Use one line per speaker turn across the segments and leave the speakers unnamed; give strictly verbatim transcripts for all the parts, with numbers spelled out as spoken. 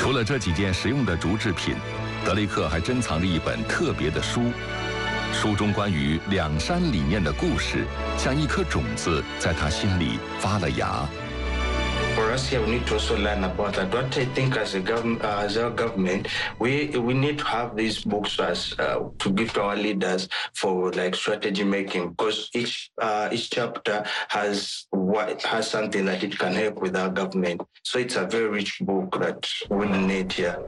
除了这几件实用的竹制品，德雷克还珍藏着一本特别的书，书中关于两山理念的故事，像一颗种子在他心里发了芽。
For us here, we need to also learn about that. What I think as a government, uh, as our government, we we need to have these books as uh, to give to our leaders for like strategy making, because each uh, each chapter has what has something that it can help with our government. So it's a very rich book that we need here.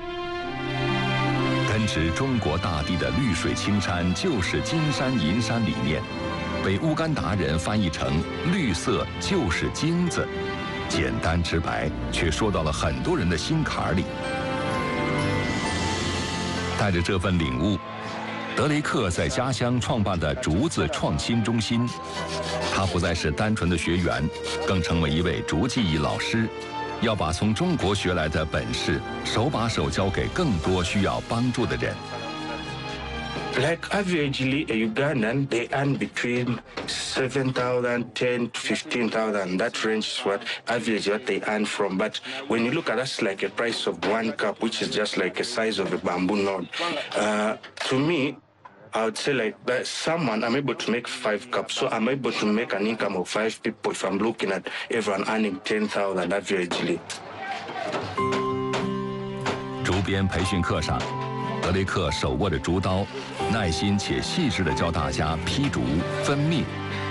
根植中国大地的绿水青山就是金山银山理念，被乌干达人翻译成“绿色就是金子”。简单直白，却说到了很多人的心坎里。带着这份领悟，德雷克在家乡创办的竹子创新中心，他不再是单纯的学员，更成为一位竹技艺老师，要把从中国学来的本事手把手教给更多需要帮助的人。
Like averagely, a Ugandan, they earn between seven thousand, ten to fifteen thousand. That range is what average what they earn from. But when you look at us like a price of one cup, which is just like a size of a bamboo node, uh, to me, I would say like that someone, I'm able to make five cups. So I'm able to make an income of five people if I'm looking at everyone earning ten thousand averagely.
竹编培训课上，德雷克手握着竹刀，耐心且细致地教大家劈竹、分篾。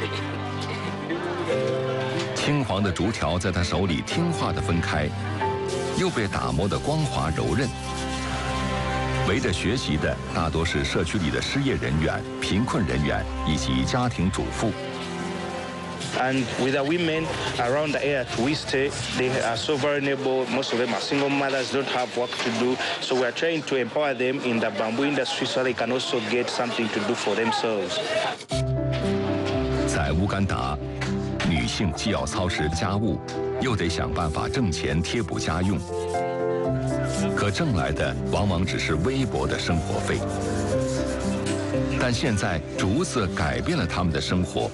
青黄的竹条在他手里听话地分开，又被打磨得光滑柔韧。围着学习的大多是社区里的失业人员、贫困人员以及家庭主妇。
And with the women around the area we stay, they are so vulnerable. Most of them are single mothers, don't have work to do. So we are trying to empower them in the bamboo industry so they can also get something to do for themselves.
在乌干达，女性既要操持家务，又得想办法挣钱贴补家用。可挣来的往往只是微薄的生活费。但现在竹子改变了他们的生活。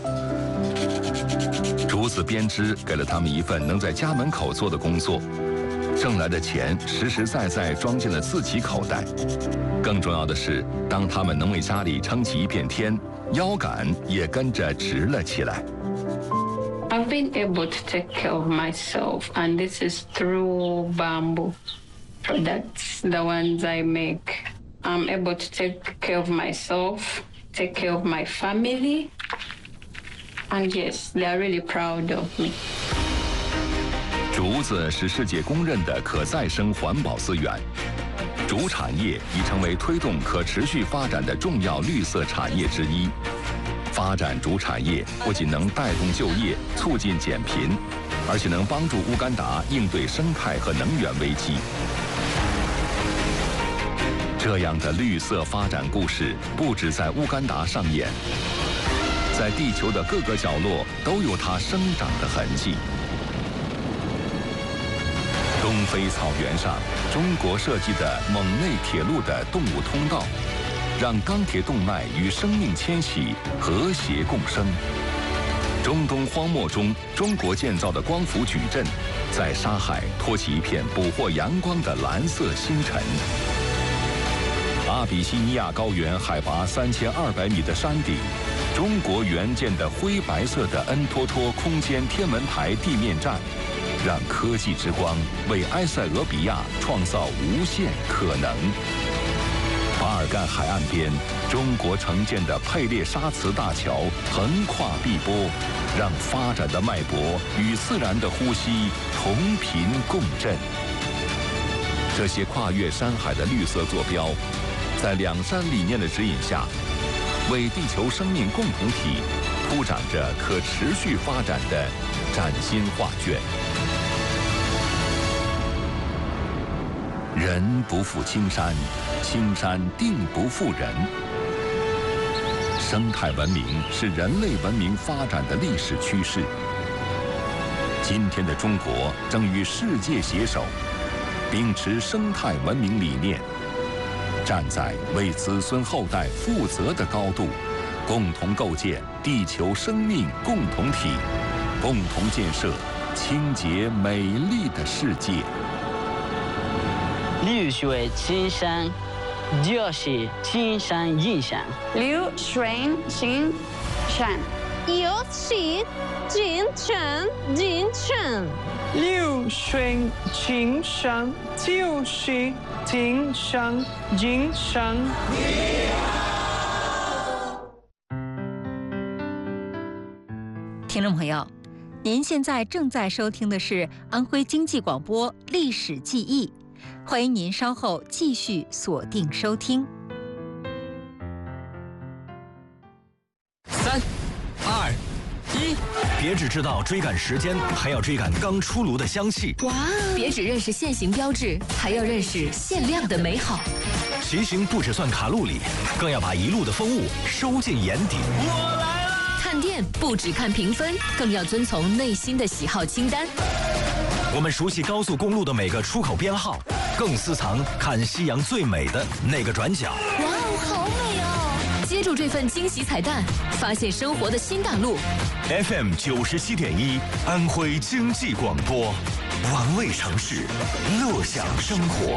竹子编织给了他们一份能在家门口做的工作，挣来的钱实实在在装进了自己口袋。更重要的是，当他们能为家里撑起一片天，腰杆也跟着直了起来。
I've been able to take care of myself, and this is through bamboo products, the ones I make. I'm able to take care of myself, take care of my family. And yes, they are really proud of me.
竹子是世界公认的可再生环保资源，竹产业已成为推动可持续发展的重要绿色产业之一。发展竹产业不仅能带动就业、促进减贫，而且能帮助乌干达应对生态和能源危机。这样的绿色发展故事不止在乌干达上演。在地球的各个角落都有它生长的痕迹。东非草原上，中国设计的蒙内铁路的动物通道，让钢铁动脉与生命迁徙和谐共生。中东荒漠中，中国建造的光伏矩阵，在沙海托起一片捕获阳光的蓝色星辰。阿比西尼亚高原海拔三千二百米的山顶，中国援建的灰白色的恩托托空间天文台地面站，让科技之光为埃塞俄比亚创造无限可能。巴尔干海岸边，中国承建的佩列沙茨大桥横跨碧波，让发展的脉搏与自然的呼吸同频共振。这些跨越山海的绿色坐标，在两山理念的指引下，为地球生命共同体铺展着可持续发展的崭新画卷。人不负青山，青山定不负人。生态文明是人类文明发展的历史趋势。今天的中国正与世界携手，秉持生态文明理念，站在为子孙后代负责的高度，共同构建地球生命共同体，共同建设清洁美丽的世界。
流水青山就是金山银山。
流水青山
就是金山银山。
流水青山就是金山银山。
听众朋友，您现在正在收听的是安徽经济广播历史记忆，欢迎您稍后继续锁定收听。
三、二、一，别只知道追赶时间，还要追赶刚出炉的香气。
哇！别只认识现行标志，还要认识限量的美好。
骑行不只算卡路里，更要把一路的风物收进眼底。我来了！
看店不只看评分，更要遵从内心的喜好清单。
我们熟悉高速公路的每个出口编号，更私藏看夕阳最美的那个转角。
哇哦，好美哦！接住这份惊喜彩蛋，发现生活的新大陆。
F M 九十七点一，安徽经济广播，玩味城市，乐享生活。